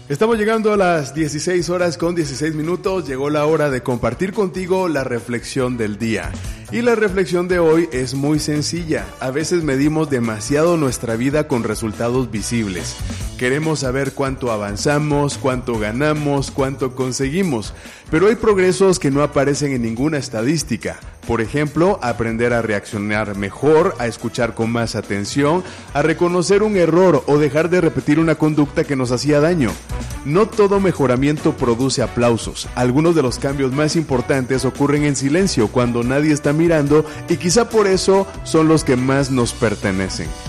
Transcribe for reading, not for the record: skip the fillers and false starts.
Estamos llegando a las 16 horas con 16 minutos. Llegó la hora de compartir contigo la reflexión del día. Y la reflexión de hoy es muy sencilla. A veces medimos demasiado nuestra vida con resultados visibles. Queremos saber cuánto avanzamos, cuánto ganamos, cuánto conseguimos. Pero hay progresos que no aparecen en ninguna estadística. Por ejemplo, aprender a reaccionar mejor, a escuchar con más atención, a reconocer un error o dejar de repetir una conducta que nos hacía daño. No todo mejoramiento produce aplausos. Algunos de los cambios más importantes ocurren en silencio, cuando nadie está mirando, y quizá por eso son los que más nos pertenecen.